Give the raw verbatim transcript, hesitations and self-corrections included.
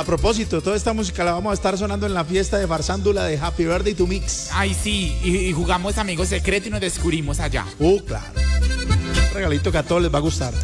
propósito, toda esta música la vamos a estar sonando en la fiesta de Farsándula de Happy Birthday to Mix. Ay, sí, y, y jugamos amigos secretos y nos descubrimos allá. Uh, claro. Un regalito que a todos les va a gustar.